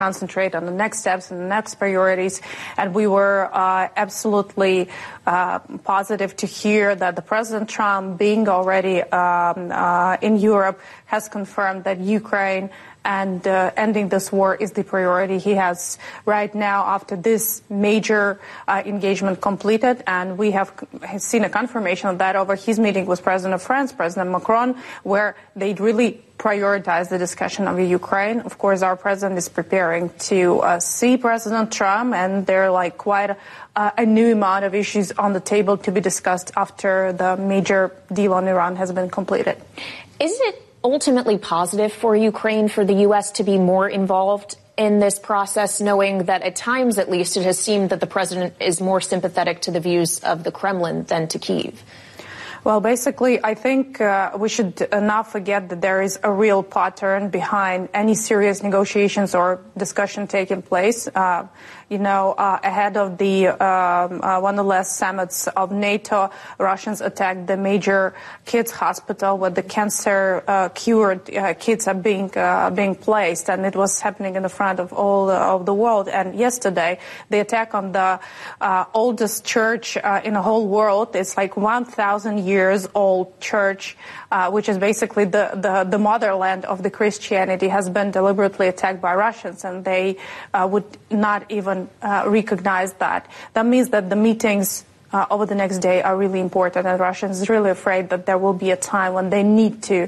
concentrate on the next steps and the next priorities. And we were absolutely positive to hear that the President Trump, being already in Europe, has confirmed that Ukraine and ending this war is the priority he has right now after this major engagement completed. And we have seen a confirmation of that over his meeting with President of France, President Macron, where they really prioritize the discussion of Ukraine. Of course, our president is preparing to see President Trump, and there are quite a new amount of issues on the table to be discussed after the major deal on Iran has been completed. Is it ultimately positive for Ukraine for the U.S. to be more involved in this process, knowing that at times, at least, it has seemed that the president is more sympathetic to the views of the Kremlin than to Kyiv? Well, basically, I think we should not forget that there is a real pattern behind any serious negotiations or discussion taking place. Ahead of the one of the last summits of NATO, Russians attacked the major kids hospital where the cancer cured kids are being placed, and it was happening in the front of all of the world. And yesterday, the attack on the oldest church in the whole world, it's 1,000 years old church, which is basically the motherland of the Christianity, has been deliberately attacked by Russians, and they would not even recognize that. That means that the meetings over the next day are really important, and Russians are really afraid that there will be a time when they need to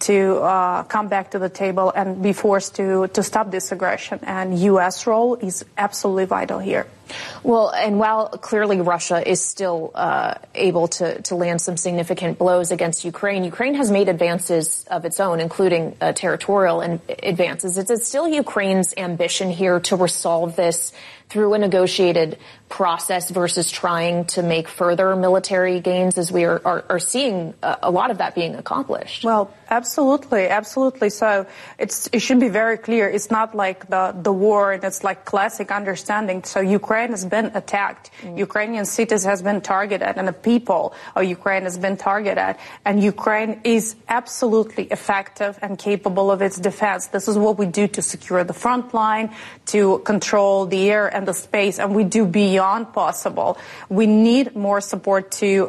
come back to the table and be forced to stop this aggression. And U.S. role is absolutely vital here. Well, and while clearly Russia is still able to land some significant blows against Ukraine, Ukraine has made advances of its own, including territorial advances. Is it still Ukraine's ambition here to resolve this through a negotiated process versus trying to make further military gains, as we are seeing a lot of that being accomplished? Well, absolutely. So it should be very clear. It's not like the war, and it's like classic understanding. So Ukraine has been attacked. Ukrainian cities has been targeted, and the people of Ukraine has been targeted. And Ukraine is absolutely effective and capable of its defense. This is what we do to secure the front line, to control the air and the space, and we do beyond possible. We need more support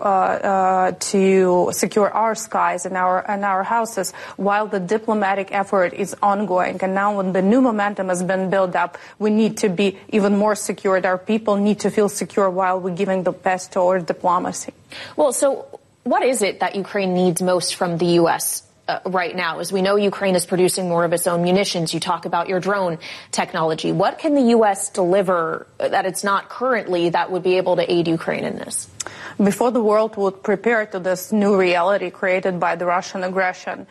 to secure our skies and our houses, while the diplomatic effort is ongoing. And now, when the new momentum has been built up, we need to be even more secure. Our people need to feel secure while we're giving the best toward diplomacy. Well, so what is it that Ukraine needs most from the U.S. Right now? As we know, Ukraine is producing more of its own munitions. You talk about your drone technology. What can the U.S. deliver that it's not currently that would be able to aid Ukraine in this? Before the world would prepare to this new reality created by the Russian aggression,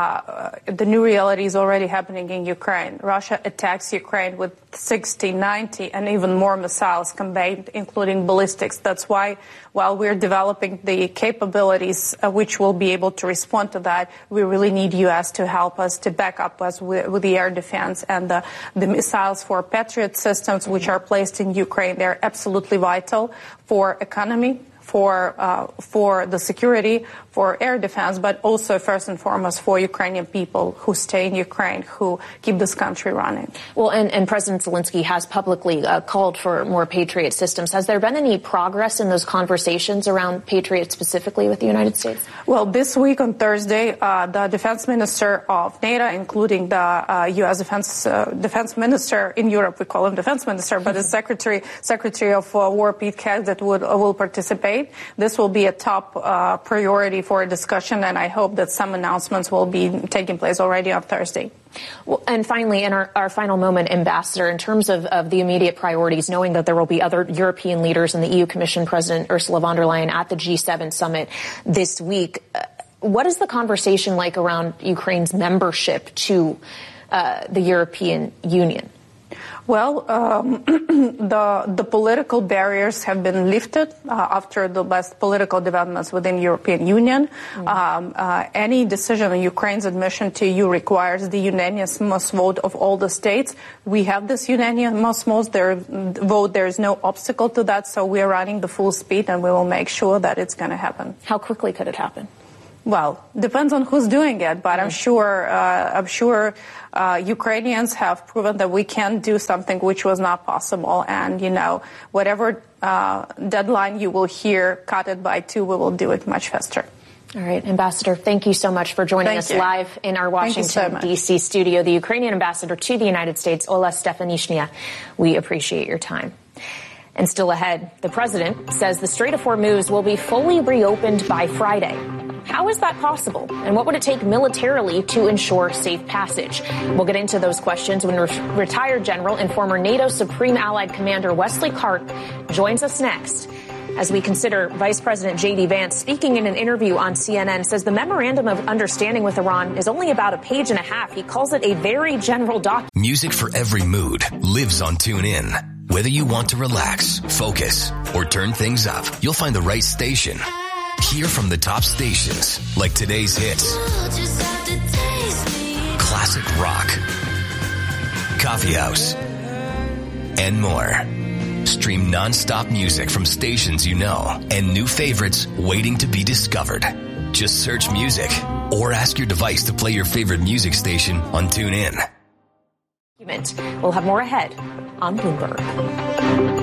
the new reality is already happening in Ukraine. Russia attacks Ukraine with 60, 90, and even more missiles combined, including ballistics. That's why, while we're developing the capabilities which will be able to respond to that, we really need U.S. to help us, to back up us with the air defense. And the missiles for Patriot systems, which are placed in Ukraine, they're absolutely vital for economy, for the security, for air defense, but also first and foremost for Ukrainian people who stay in Ukraine, who keep this country running. Well, and President Zelensky has publicly called for more Patriot systems. Has there been any progress in those conversations around Patriot specifically with the United States? Well, this week on Thursday, the defense minister of NATO, including the U.S. defense minister in Europe, we call him defense minister, but the Secretary of War, Pete Hegseth, will participate. This will be a top priority for a discussion, and I hope that some announcements will be taking place already on Thursday. Well, and finally, in our final moment, Ambassador, in terms of the immediate priorities, knowing that there will be other European leaders and the EU Commission President Ursula von der Leyen at the G7 summit this week, what is the conversation like around Ukraine's membership to the European Union? Well, the political barriers have been lifted after the last political developments within the European Union. Any decision on Ukraine's admission to EU requires the unanimous vote of all the states. We have this unanimous vote. There is no obstacle to that, so we are running the full speed, and we will make sure that it's going to happen. How quickly could it happen? Well, depends on who's doing it, but I'm sure Ukrainians have proven that we can do something which was not possible. And, whatever deadline you will hear, cut it by 2, we will do it much faster. All right, Ambassador, thank you so much for joining us live in our Washington, D.C. studio. The Ukrainian ambassador to the United States, Ola Stefanishnya. We appreciate your time. And still ahead, the president says the Strait of Hormuz will be fully reopened by Friday. How is that possible? And what would it take militarily to ensure safe passage? We'll get into those questions when retired general and former NATO Supreme Allied Commander Wesley Clark joins us next. As we consider Vice President J.D. Vance speaking in an interview on CNN, says the memorandum of understanding with Iran is only about a page and a half. He calls it a very general document. Music for every mood lives on TuneIn. Whether you want to relax, focus, or turn things up, you'll find the right station. Hear from the top stations like today's hits, classic rock, coffee house, and more. Stream non-stop music from stations you know and new favorites waiting to be discovered. Just search music or ask your device to play your favorite music station on TuneIn. We'll have more ahead on Bloomberg.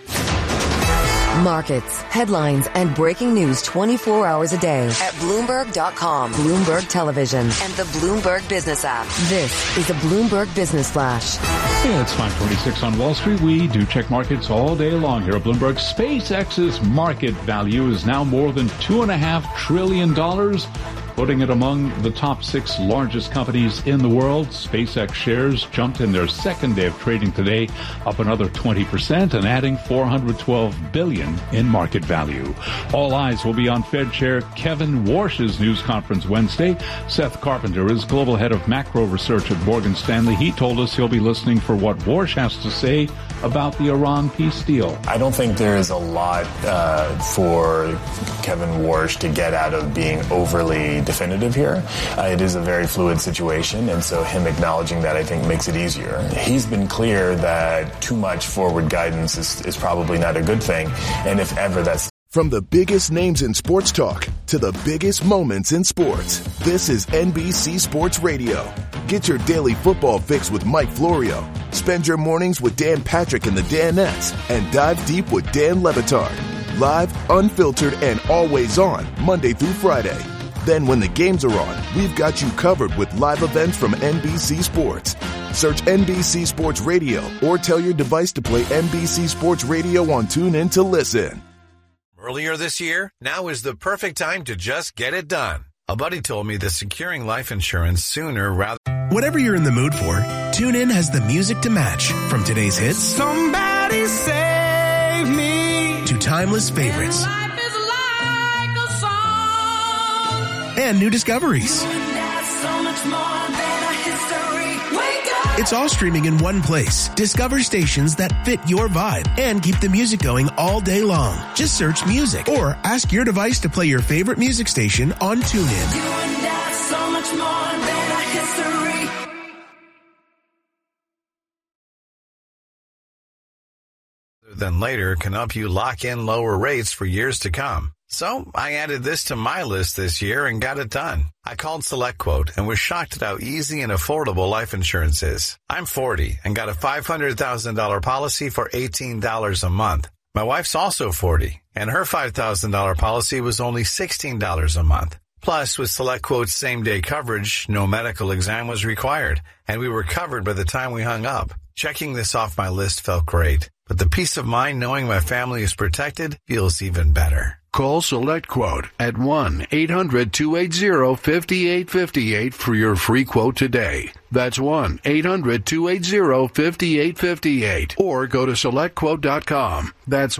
Markets, headlines, and breaking news 24 hours a day at Bloomberg.com, Bloomberg Television, and the Bloomberg Business app. This is a Bloomberg Business Flash. Yeah, it's 5:26 on Wall Street. We do check markets all day long here at Bloomberg. SpaceX's market value is now more than $2.5 trillion, putting it among the top 6 largest companies in the world. SpaceX shares jumped in their second day of trading today, up another 20% and adding $412 billion in market value. All eyes will be on Fed Chair Kevin Warsh's news conference Wednesday. Seth Carpenter is global head of macro research at Morgan Stanley. He told us he'll be listening for what Warsh has to say about the Iran peace deal. I don't think there is a lot for Kevin Warsh to get out of being overly definitive here. It is a very fluid situation, and so him acknowledging that, I think, makes it easier. He's been clear that too much forward guidance is probably not a good thing, and if ever that's... From the biggest names in sports talk to the biggest moments in sports, this is NBC Sports Radio. Get your daily football fix with Mike Florio. Spend your mornings with Dan Patrick and the Danettes, and dive deep with Dan Le Batard. Live, unfiltered, and always on, Monday through Friday. Then when the games are on, we've got you covered with live events from NBC Sports. Search NBC Sports Radio or tell your device to play NBC Sports Radio on TuneIn to listen. Earlier this year, now is the perfect time to just get it done. A buddy told me that securing life insurance sooner rather... Whatever you're in the mood for, TuneIn has the music to match. From today's hits, Somebody Save Me, to timeless favorites. Life is like a song. And new discoveries. So much more than a history. Wake up. It's all streaming in one place. Discover stations that fit your vibe and keep the music going all day long. Just search music or ask your device to play your favorite music station on TuneIn. You and I, so much more than a history. Than later can help you lock in lower rates for years to come. So I added this to my list this year and got it done. I called SelectQuote and was shocked at how easy and affordable life insurance is. I'm 40 and got a $500,000 policy for $18 a month. My wife's also 40 and her $5,000 policy was only $16 a month. Plus, with SelectQuote's same-day coverage, no medical exam was required, and we were covered by the time we hung up. Checking this off my list felt great, but the peace of mind knowing my family is protected feels even better. Call SelectQuote at 1-800-280-5858 for your free quote today. That's 1-800-280-5858. Or go to SelectQuote.com. That's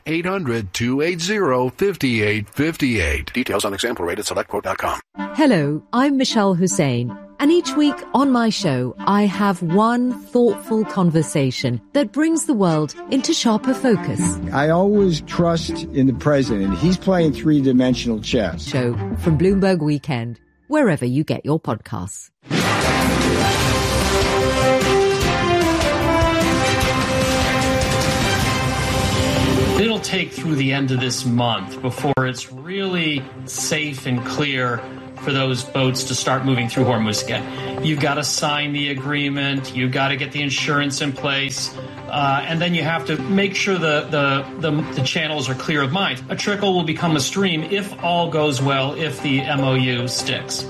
1-800-280-5858. Details on example rate at SelectQuote.com. Hello, I'm Michelle Hussein. And each week on my show, I have one thoughtful conversation that brings the world into sharper focus. I always trust in the president. He's playing three-dimensional chess. Show from Bloomberg Weekend, wherever you get your podcasts. It'll take through the end of this month before it's really safe and clear for those boats to start moving through Hormuz again. You've got to sign the agreement. You've got to get the insurance in place. And then you have to make sure the channels are clear of mines. A trickle will become a stream if all goes well, if the MOU sticks.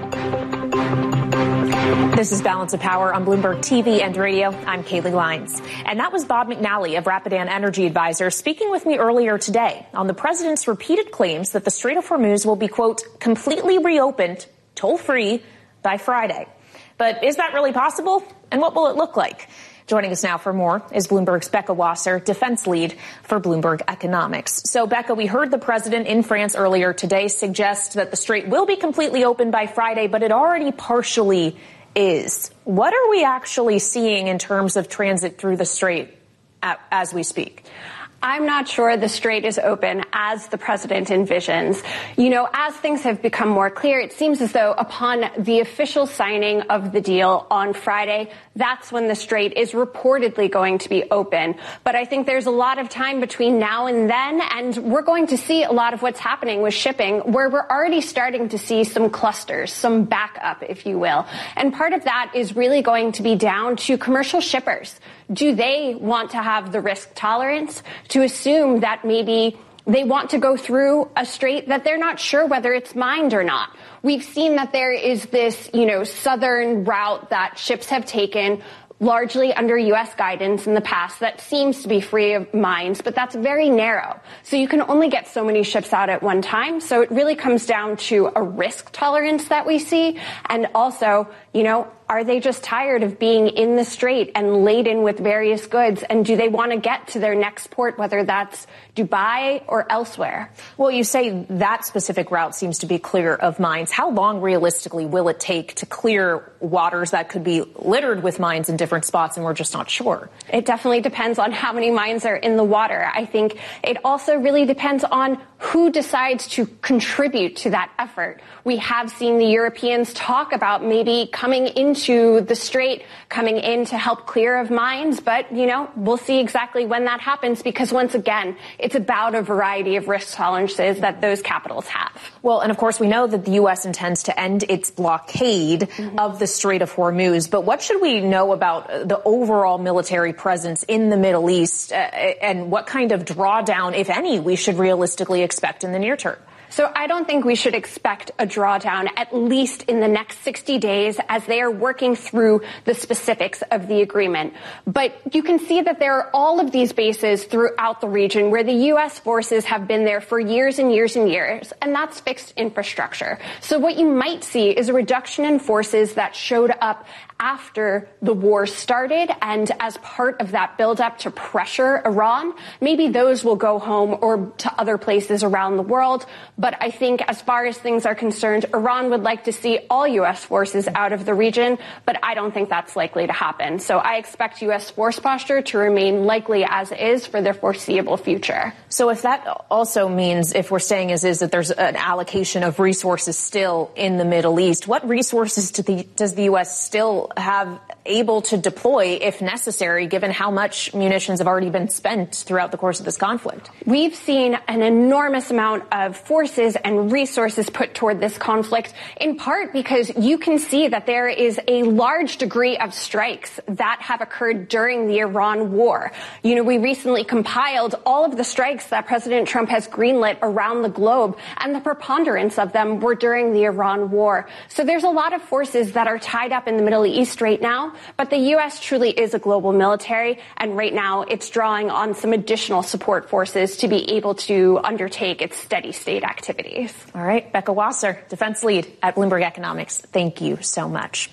This is Balance of Power on Bloomberg TV and radio. I'm Kaylee Lyons. And that was Bob McNally of Rapidan Energy Advisors speaking with me earlier today on the president's repeated claims that the Strait of Hormuz will be, quote, completely reopened, toll-free, by Friday. But is that really possible? And what will it look like? Joining us now for more is Bloomberg's Becca Wasser, defense lead for Bloomberg Economics. So, Becca, we heard the president in France earlier today suggest that the strait will be completely open by Friday, but it already partially is. What are we actually seeing in terms of transit through the strait as we speak? I'm not sure the strait is open as the president envisions. You know, as things have become more clear, it seems as though upon the official signing of the deal on Friday, that's when the strait is reportedly going to be open. But I think there's a lot of time between now and then, and we're going to see a lot of what's happening with shipping, where we're already starting to see some clusters, some backup, if you will. And part of that is really going to be down to commercial shippers. Do they want to have the risk tolerance to assume that maybe they want to go through a strait that they're not sure whether it's mined or not? We've seen that there is this, southern route that ships have taken largely under U.S. guidance in the past that seems to be free of mines, but that's very narrow. So you can only get so many ships out at one time. So it really comes down to a risk tolerance that we see. And also, are they just tired of being in the strait and laden with various goods? And do they want to get to their next port, whether that's Dubai or elsewhere? Well, you say that specific route seems to be clear of mines. How long realistically will it take to clear waters that could be littered with mines in different spots and we're just not sure? It definitely depends on how many mines are in the water. I think it also really depends on who decides to contribute to that effort. We have seen the Europeans talk about maybe coming into the strait, coming in to help clear of mines. But, we'll see exactly when that happens, because once again, it's about a variety of risk tolerances that those capitals have. Well, and of course, we know that the U.S. intends to end its blockade of the Strait of Hormuz. But what should we know about the overall military presence in the Middle East and what kind of drawdown, if any, we should realistically expect in the near term? So I don't think we should expect a drawdown, at least in the next 60 days, as they are working through the specifics of the agreement. But you can see that there are all of these bases throughout the region where the U.S. forces have been there for years and years and years, and that's fixed infrastructure. So what you might see is a reduction in forces that showed up after the war started, and as part of that buildup to pressure Iran. Maybe those will go home or to other places around the world. But I think as far as things are concerned, Iran would like to see all U.S. forces out of the region, but I don't think that's likely to happen. So I expect U.S. force posture to remain likely as is for the foreseeable future. So if that also means, if we're saying as is, that there's an allocation of resources still in the Middle East, what resources does the U.S. still have able to deploy if necessary, given how much munitions have already been spent throughout the course of this conflict? We've seen an enormous amount of forces and resources put toward this conflict, in part because you can see that there is a large degree of strikes that have occurred during the Iran war. We recently compiled all of the strikes that President Trump has greenlit around the globe, and the preponderance of them were during the Iran war. So there's a lot of forces that are tied up in the Middle East right now, but the U.S. truly is a global military, and right now it's drawing on some additional support forces to be able to undertake its steady state activities. All right, Becca Wasser, defense lead at Bloomberg Economics. Thank you so much.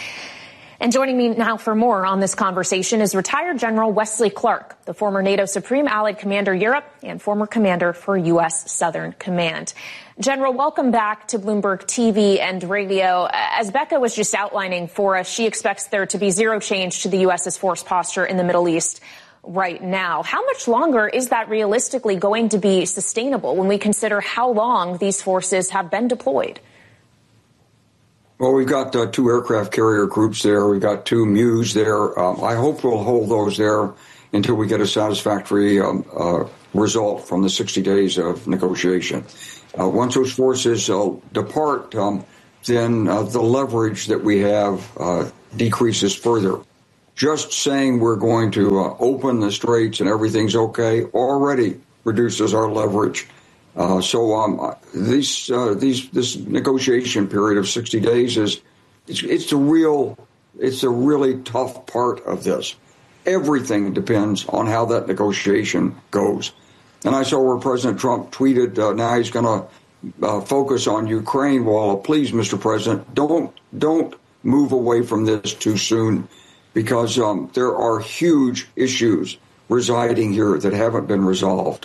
And joining me now for more on this conversation is retired General Wesley Clark, the former NATO Supreme Allied Commander Europe and former commander for U.S. Southern Command. General, welcome back to Bloomberg TV and radio. As Becca was just outlining for us, she expects there to be zero change to the U.S.'s force posture in the Middle East right now. How much longer is that realistically going to be sustainable when we consider how long these forces have been deployed? Well, we've got 2 aircraft carrier groups there. We've got 2 MEUs there. I hope we'll hold those there until we get a satisfactory result from the 60 days of negotiation. Once those forces depart, then the leverage that we have decreases further. Just saying we're going to open the straits and everything's okay already reduces our leverage. This negotiation period of 60 days it's a really tough part of this. Everything depends on how that negotiation goes. And I saw where President Trump tweeted now he's going to focus on Ukraine. Well, please, Mr. President, don't move away from this too soon, because there are huge issues residing here that haven't been resolved.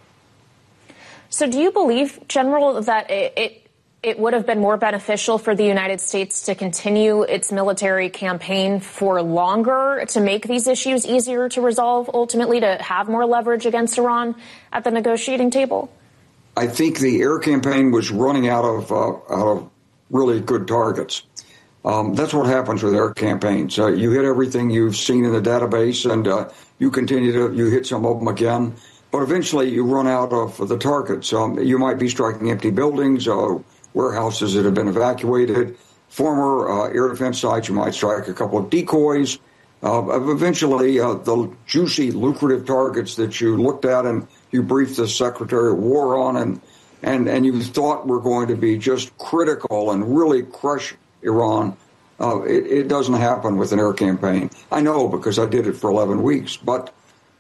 So do you believe, General, that it would have been more beneficial for the United States to continue its military campaign for longer to make these issues easier to resolve, ultimately to have more leverage against Iran at the negotiating table? I think the air campaign was running out of really good targets. That's what happens with air campaigns. You hit everything you've seen in the database, and you hit some of them again. But eventually you run out of the targets. You might be striking empty buildings, warehouses that have been evacuated, former air defense sites. You might strike a couple of decoys. Eventually, the juicy, lucrative targets that you looked at and you briefed the Secretary of War on and you thought were going to be just critical and really crush Iran, it doesn't happen with an air campaign. I know, because I did it for 11 weeks. But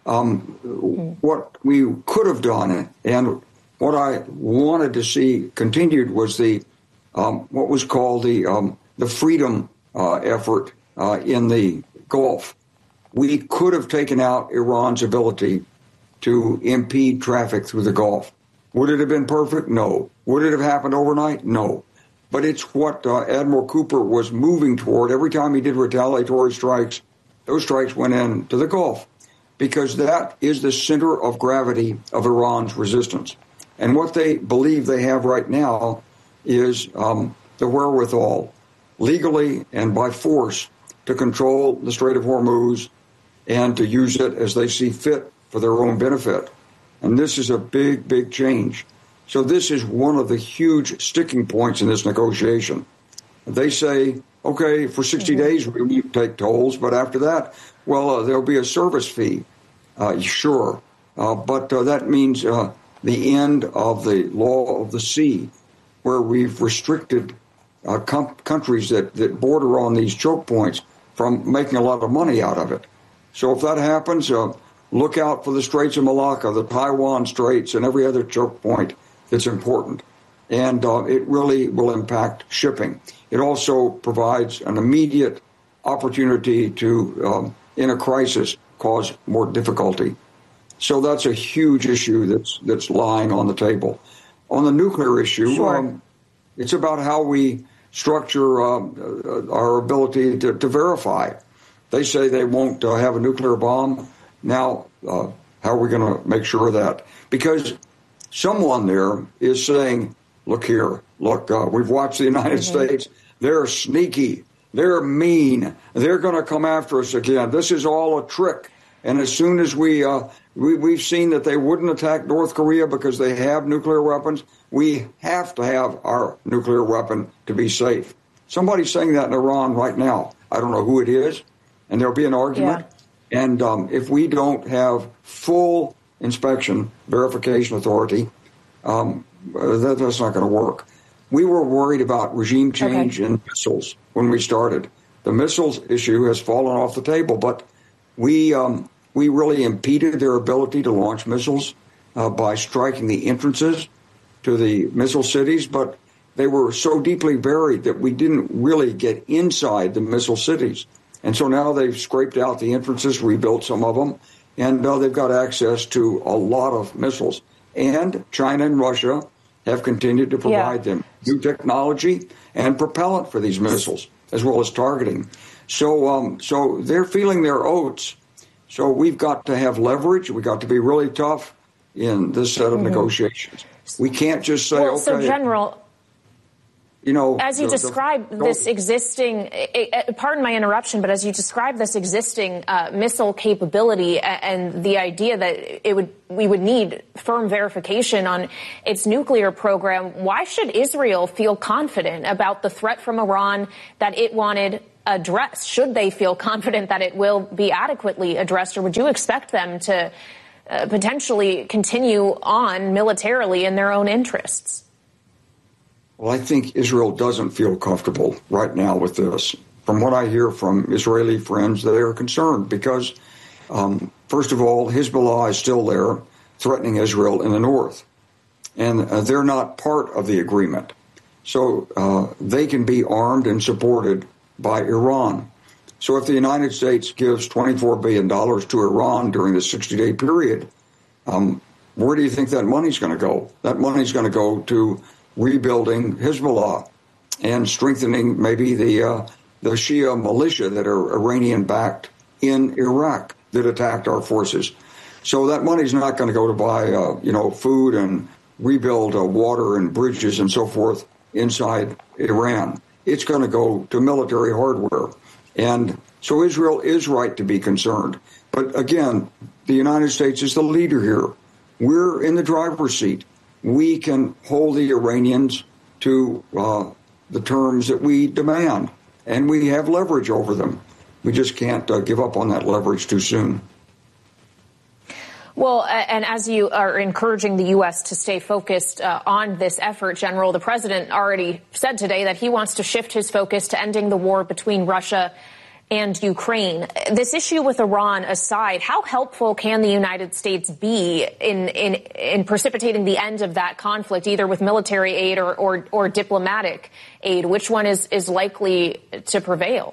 what we could have done and what I wanted to see continued was the what was called the freedom effort in the Gulf. We could have taken out Iran's ability to impede traffic through the Gulf. Would it have been perfect? No. Would it have happened overnight? No. But it's what Admiral Cooper was moving toward. Every time he did retaliatory strikes, those strikes went into the Gulf, because that is the center of gravity of Iran's resistance. And what they believe they have right now is the wherewithal, legally and by force, to control the Strait of Hormuz and to use it as they see fit for their own benefit. And this is a big, big change. So this is one of the huge sticking points in this negotiation. They say, okay, for 60 days we won't take tolls, but after that, well, there'll be a service fee. Sure. But that means the end of the law of the sea, where we've restricted countries that border on these choke points from making a lot of money out of it. So if that happens, look out for the Straits of Malacca, the Taiwan Straits, and every other choke point that's important. And it really will impact shipping. It also provides an immediate opportunity to, in a crisis, cause more difficulty. So that's a huge issue that's lying on the table. On the nuclear issue, sure. It's about how we structure our ability to verify. They say they won't have a nuclear bomb. Now, how are we going to make sure of that? Because someone there is saying, look here, we've watched the United States. They're sneaky. They're mean. They're going to come after us again. This is all a trick. And as soon as we've seen that they wouldn't attack North Korea because they have nuclear weapons, we have to have our nuclear weapon to be safe. Somebody's saying that in Iran right now. I don't know who it is, and there'll be an argument. Yeah. And if we don't have full inspection, verification authority, that's not going to work. We were worried about regime change in missiles when we started. The missiles issue has fallen off the table, but we really impeded their ability to launch missiles by striking the entrances to the missile cities, but they were so deeply buried that we didn't really get inside the missile cities. And so now they've scraped out the entrances, rebuilt some of them, and they've got access to a lot of missiles. And China and Russia have continued to provide them new technology and propellant for these missiles, as well as targeting. So they're feeling their oats. So we've got to have leverage. We've got to be really tough in this set of negotiations. We can't just say, So, General, As you describe this existing, pardon my interruption, but as you describe this existing missile capability and the idea that we would need firm verification on its nuclear program, why should Israel feel confident about the threat from Iran that it wanted addressed? Should they feel confident that it will be adequately addressed, or would you expect them to potentially continue on militarily in their own interests? Well, I think Israel doesn't feel comfortable right now with this. From what I hear from Israeli friends, they are concerned because, first of all, Hezbollah is still there threatening Israel in the north, and they're not part of the agreement. So they can be armed and supported by Iran. So if the United States gives $24 billion to Iran during the 60-day period, where do you think that money's going to go? That money's going to go to rebuilding Hezbollah and strengthening maybe the Shia militia that are Iranian-backed in Iraq that attacked our forces. So that money's not going to go to buy, food and rebuild water and bridges and so forth inside Iran. It's going to go to military hardware. And so Israel is right to be concerned. But again, the United States is the leader here. We're in the driver's seat. We can hold the Iranians to the terms that we demand, and we have leverage over them. We just can't give up on that leverage too soon. Well, and as you are encouraging the U.S. to stay focused on this effort, General, the president already said today that he wants to shift his focus to ending the war between Russia and Ukraine. This issue with Iran aside, how helpful can the United States be in precipitating the end of that conflict, either with military aid or diplomatic aid? Which one is likely to prevail?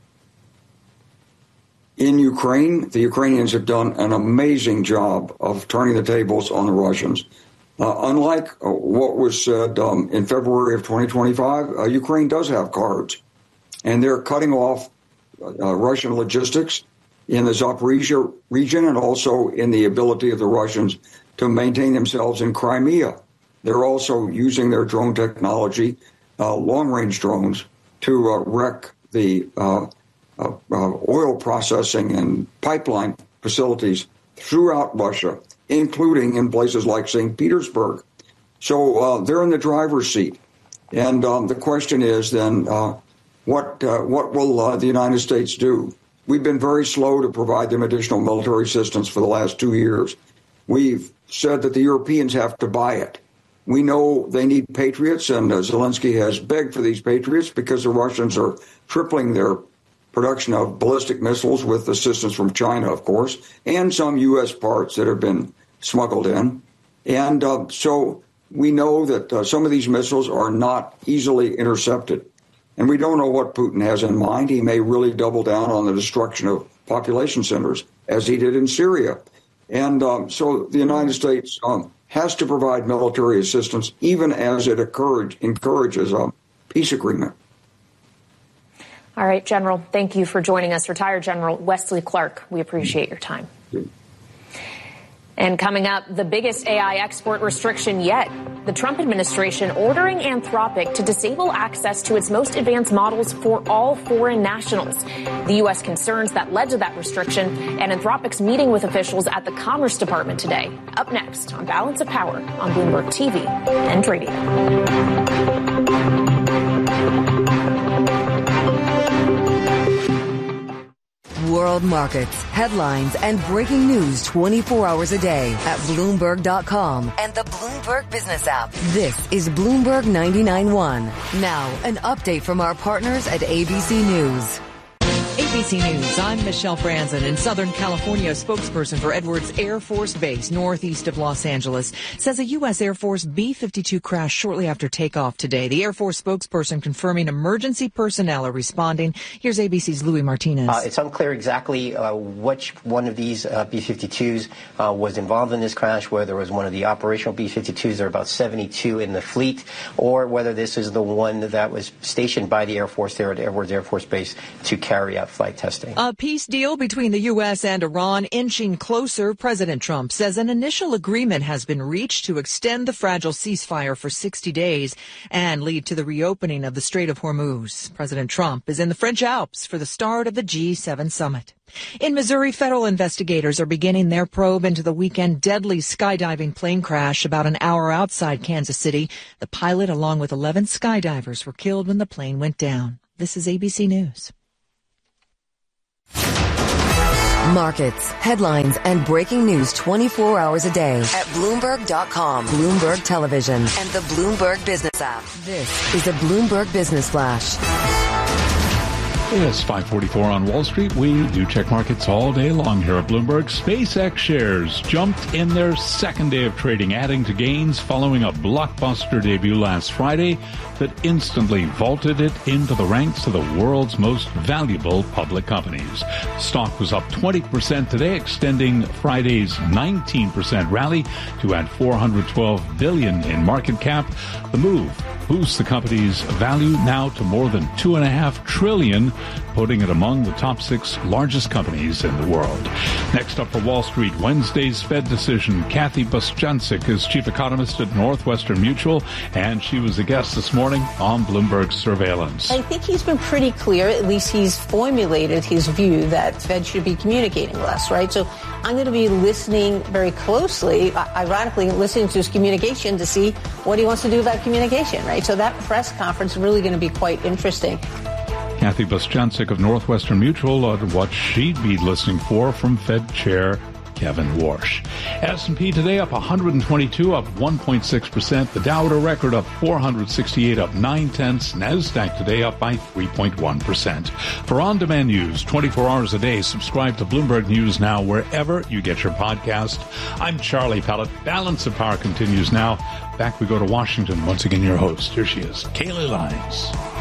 In Ukraine, the Ukrainians have done an amazing job of turning the tables on the Russians. Unlike what was said in February of 2025, Ukraine does have cards, and they're cutting off Russian logistics in the Zaporizhia region and also in the ability of the Russians to maintain themselves in Crimea. They're also using their drone technology, long-range drones, to wreck the oil processing and pipeline facilities throughout Russia, including in places like St. Petersburg. So they're in the driver's seat. And the question is then, what will the United States do? We've been very slow to provide them additional military assistance for the last 2 years. We've said that the Europeans have to buy it. We know they need Patriots, and Zelensky has begged for these Patriots because the Russians are tripling their production of ballistic missiles with assistance from China, of course, and some U.S. parts that have been smuggled in. And so we know that some of these missiles are not easily intercepted. And we don't know what Putin has in mind. He may really double down on the destruction of population centers, as he did in Syria. And so the United States has to provide military assistance, even as it encourages a peace agreement. All right, General, thank you for joining us. Retired General Wesley Clark, we appreciate your time. And coming up, the biggest AI export restriction yet. The Trump administration ordering Anthropic to disable access to its most advanced models for all foreign nationals. The U.S. concerns that led to that restriction, and Anthropic's meeting with officials at the Commerce Department today. Up next on Balance of Power on Bloomberg TV and Radio. World markets, headlines, and breaking news 24 hours a day at Bloomberg.com and the Bloomberg Business app. This is Bloomberg 99.1. Now, an update from our partners at ABC News. ABC News, I'm Michelle Franzen. In Southern California, a spokesperson for Edwards Air Force Base, northeast of Los Angeles, says a U.S. Air Force B-52 crashed shortly after takeoff today. The Air Force spokesperson confirming emergency personnel are responding. Here's ABC's Louis Martinez. It's unclear exactly which one of these B-52s was involved in this crash, whether it was one of the operational B-52s, there are about 72 in the fleet, or whether this is the one that was stationed by the Air Force there at Edwards Air Force Base to carry out flight flight testing. A peace deal between the U.S. and Iran inching closer. President Trump says an initial agreement has been reached to extend the fragile ceasefire for 60 days and lead to the reopening of the Strait of Hormuz. President Trump is in the French Alps for the start of the G7 summit. In Missouri, federal investigators are beginning their probe into the weekend deadly skydiving plane crash about an hour outside Kansas City. The pilot, along with 11 skydivers, were killed when the plane went down. This is ABC News. Markets, headlines, and breaking news 24 hours a day at Bloomberg.com, Bloomberg Television, and the Bloomberg Business app. This is a Bloomberg Business Flash. It's 5:44 on Wall Street. We do check markets all day long here at Bloomberg. SpaceX shares jumped in their second day of trading, adding to gains following a blockbuster debut last Friday that instantly vaulted it into the ranks of the world's most valuable public companies. Stock was up 20% today, extending Friday's 19% rally to add $412 billion in market cap. The move boosts the company's value now to more than $2.5 trillion, putting it among the top 6 largest companies in the world. Next up for Wall Street, Wednesday's Fed decision. Kathy Bostjancic is chief economist at Northwestern Mutual, and she was a guest this morning on Bloomberg Surveillance. I think he's been pretty clear, at least he's formulated his view that Fed should be communicating less, right? So I'm going to be listening very closely, ironically listening to his communication to see what he wants to do about communication, right? So that press conference is really going to be quite interesting. Kathy Bostjancic of Northwestern Mutual on what she'd be listening for from Fed Chair Kevin Warsh. S&P today up 122, up 1.6%. The Dow at a record up 468, up 0.9. NASDAQ today up by 3.1%. For on-demand news 24 hours a day, subscribe to Bloomberg News Now wherever you get your podcast. I'm Charlie Pellet. Balance of Power continues now. Back we go to Washington. Once again, your host. Here she is, Kayleigh Lyons.